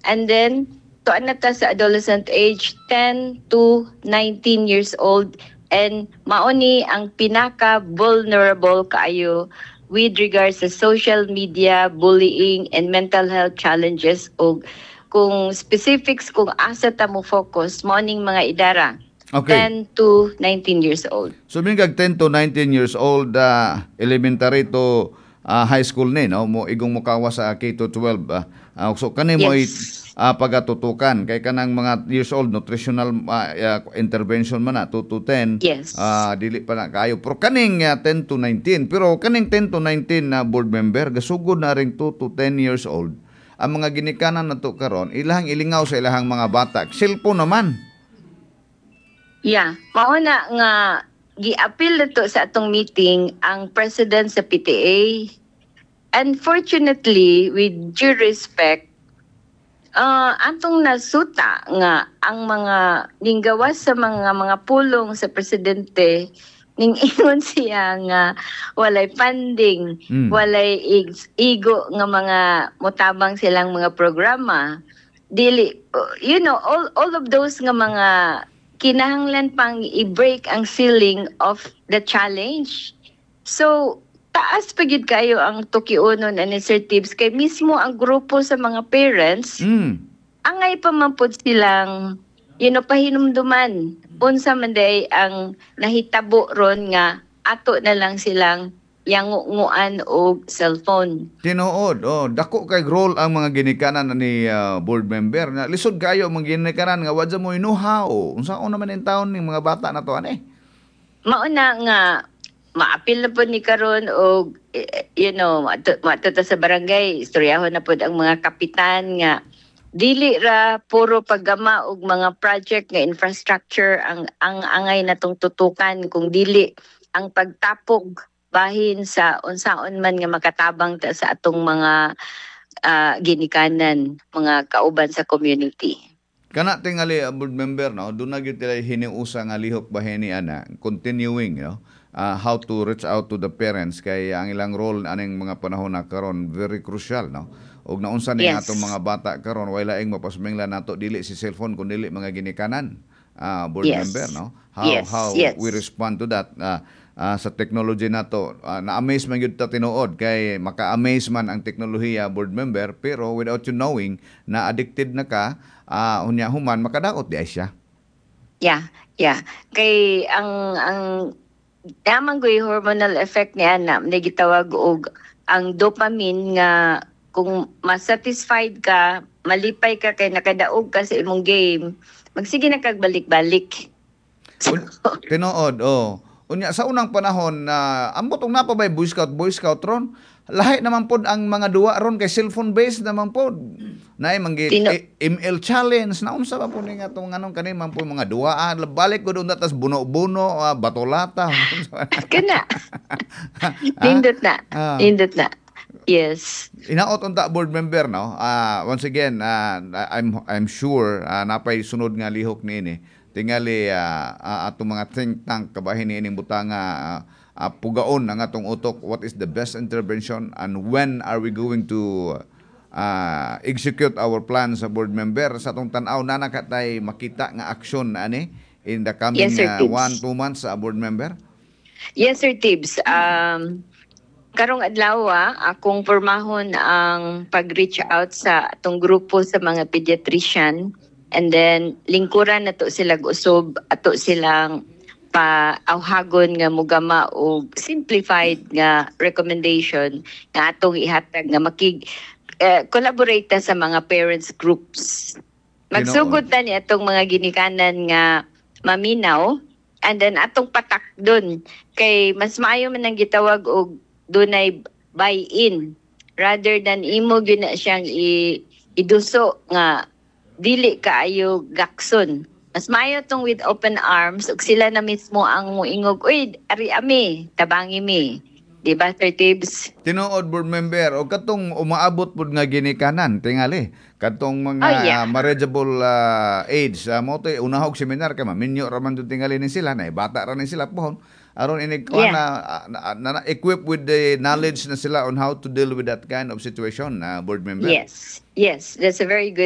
And then, to anata sa adolescent age, 10 to 19 years old. And mauni ang pinaka-vulnerable kaayo with regards sa social media, bullying, and mental health challenges. O kung specifics kung asa ta mo focus, maoning mga idara. Okay. 10 to 19 years old. So mingag 10 to 19 years old, elementary to high school ni, no? Mo igong mukawa sa K to 12. So kani mo Yes. pagatutukan kay kanang mga years old nutritional intervention man na 2 to 10. Yes. Dili pa na kayo. Pero kaning 10 to 19, pero kaning 10 to 19 na board member gasugod na ring 2 to 10 years old. Ang mga ginikanan nato karon ilahang ilingaw sa ilahang mga bata. Cellphone naman. Yeah, mauna nga gi-appeal nato sa atong meeting ang president sa PTA. Unfortunately, with due respect, atong nasuta nga ang mga ninggawas sa mga pulong sa presidente ning ingon siya nga walay funding, walay igo nga mga motabang silang mga programa. Dili, all of those nga mga kinahanglan pang i-break ang ceiling of the challenge. So, taas pa gid kayo ang tukiunon ani Sir Tibbs kay mismo ang grupo sa mga parents angay pa man pud silang pahinumduman unsa man day ang nahitabo ron nga ato na lang silang yangunguan og cellphone. Tinuod, dako kay role ang mga ginikanan ni board member na lisod kayo mga ginikanan nga wadya mo inuhaw. Unsaon naman ang taon ning mga bata na to ani? Mauna nga maapil na po ni karon og matuta sa barangay istoryahon na pod ang mga kapitan nga dili ra puro paggama og mga project nga infrastructure ang angay natong tutukan kung dili ang pagtapog bahin sa unsaon man nga makatabang ta sa atong mga ginikanan, mga kauban sa community. Kana tingali board member no, do na gyud tila hiniusa nga lihok bahini ana continuing how to reach out to the parents kay ang ilang role aning mga panahon na karon very crucial no. Og naunsa ni atong mga bata karon way laing mapasmenglan nato dili si cellphone kun dili mga ginikanan board member no. How we respond to that sa technology nato na-amaze man gyud ta tinuod kay maka-amaze man ang teknolohiya board member pero without you knowing na addicted na ka unya human makadaot di ay siya. Yeah. Kay ang tamang goy hormonal effect ni ana gitawag og ang dopamine nga kung masatisfied ka, malipay ka kay nakadaog ka sa imong game, magsige na kag balik-balik. Tinuod, unya sa unang panahon ambot og napabay Boy Scout ron. Lahi naman pod ang mga duwa ron kay cellphone based naman pod. Nay manggit ML challenge na unsa ba po ni nga tong anong kanin man po mga duwa balik ko doon tas buno-buno batolata. Kana. Nindot na. Yes. Inaot unta board member no. Once again, I'm sure napay sunod nga lihok niini. Tingali atong mga think tank kabahin niining butanga pugaon ang atong utok what is the best intervention and when are we going to execute our plans sa board member sa atong tan-aw na nakatay makita nga aksyon ani in the coming 1-2 months board member. Yes Sir Tibbs. Karong adlaw akong pormahon ang pag-reach out sa atong grupo sa mga pediatrician and then lingkuran nato sila usob ato silang paawhagon nga mugama og simplified nga recommendation nga atong ihatag nga collaborate sa mga parents groups. Magsugod ta ni atong mga ginikanan nga maminaw and then atong patak dun kay mas maayo man ang gitawag og dunay buy-in rather than imo gyud na siyang iduso nga dili kaayo gakson. Mas maayo tong with open arms ug sila na mismo ang moingog, uy, ari ami, tabangi mi. Di ba, Sir Tibbs? Tinuod board member o katong umaabot pud nga ginikanan tingali katong mga marriageable age mo to unahog seminar kay maminyo ra man tingali ni sila na bata ra ni sila pohon aron inig na equip with the knowledge na sila on how to deal with that kind of situation board member. Yes, that's a very good